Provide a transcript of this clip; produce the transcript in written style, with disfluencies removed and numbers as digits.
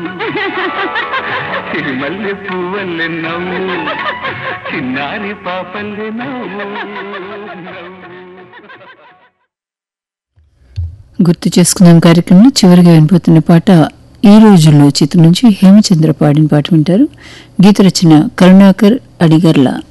సిరిమల్లె పువ్వల్లె నవ్వు చిన్నారి పాపల్లె నవ్వు. గుర్తు చేసుకుందాం కార్యక్రమంలో చివరిగా వినిపోతున్న పాట ఈ రోజుల్లో చిత్రం నుంచి హేమచంద్ర పాడిన పాట వింటారు. గీత రచన కరుణాకర్ అడిగర్ల.